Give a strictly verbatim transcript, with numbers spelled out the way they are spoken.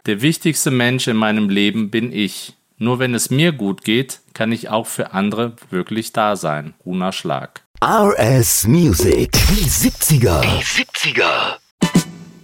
Der wichtigste Mensch in meinem Leben bin ich. Nur wenn es mir gut geht, kann ich auch für andere wirklich da sein. Runa Schlag. R S Music. Die siebziger. Die siebziger.